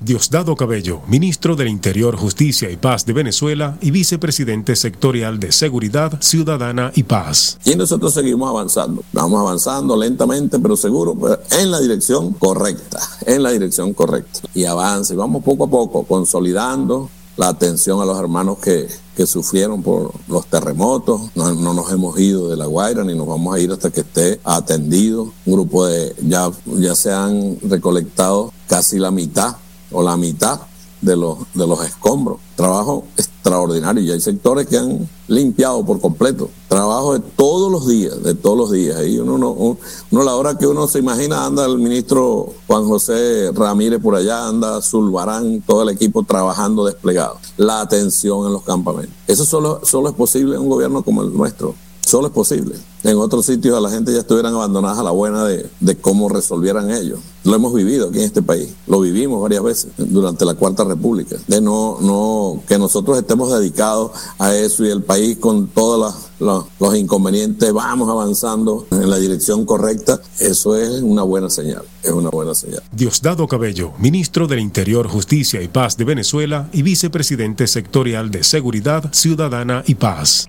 Diosdado Cabello, ministro del Interior, Justicia y Paz de Venezuela y vicepresidente sectorial de Seguridad Ciudadana y Paz. Y nosotros seguimos avanzando. Vamos avanzando lentamente, pero seguro, en la dirección correcta, Y avance, vamos poco a poco consolidando la atención a los hermanos que sufrieron por los terremotos. No nos hemos ido de La Guaira ni nos vamos a ir hasta que esté atendido. Un grupo ya se han recolectado casi la mitad de los escombros. Trabajo extraordinario. Y hay sectores que han limpiado por completo. Trabajo de todos los días. Y uno la hora que uno se imagina, anda el ministro Juan José Ramírez por allá, anda Zulbarán, todo el equipo trabajando desplegado. La atención en los campamentos. Eso solo es posible en un gobierno como el nuestro. Solo es posible. En otros sitios a la gente ya estuvieran abandonadas a la buena de cómo resolvieran ellos. Lo hemos vivido aquí en este país. Lo vivimos varias veces durante la Cuarta República. Que nosotros estemos dedicados a eso y el país con todos los inconvenientes vamos avanzando en la dirección correcta. Eso es una buena señal. Diosdado Cabello, ministro del Interior, Justicia y Paz de Venezuela y vicepresidente sectorial de Seguridad Ciudadana y Paz.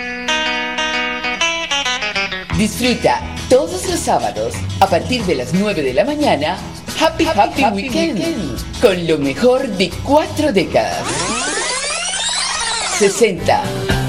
Disfruta todos los sábados a partir de las 9 de la mañana Happy Weekend con lo mejor de 4 décadas. 60,